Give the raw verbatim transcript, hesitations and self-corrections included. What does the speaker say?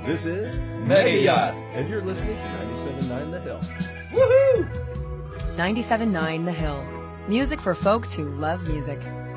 This is Mega Yacht, and you're listening to ninety-seven point nine The Hill. Woohoo! ninety-seven point nine The Hill. Music for folks who love music.